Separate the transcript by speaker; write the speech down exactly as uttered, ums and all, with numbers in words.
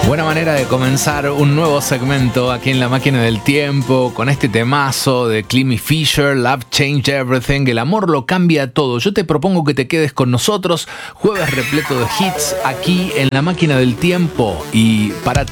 Speaker 1: Buena manera de comenzar un nuevo segmento aquí en La Máquina del Tiempo con este temazo de Clemmy Fisher, Love Changed Everything. El amor lo cambia todo. Yo te propongo que te quedes con nosotros. Jueves repleto de hits aquí en La Máquina del Tiempo. Y para